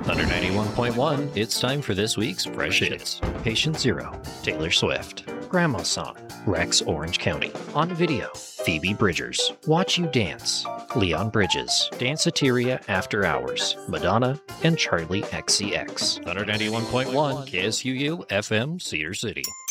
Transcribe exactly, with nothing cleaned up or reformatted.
Thunder ninety-one point one, it's time for this week's Fresh Hits. Patient Zero, Taylor Swift. Grandma Song, Rex Orange County. On Video, Phoebe Bridgers. Watch You Dance, Leon Bridges. Danceteria After Hours, Madonna and Charlie X C X. Thunder ninety-one point one, K S U U F M, Cedar City.